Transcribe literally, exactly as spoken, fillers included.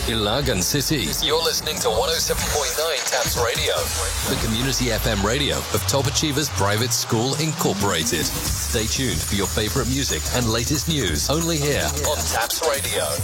Ilagan City. You're listening to one oh seven point nine Taps Radio, the community F M radio of Top Achievers Private School Incorporated. Stay tuned for your favorite music and latest news only here on Taps Radio.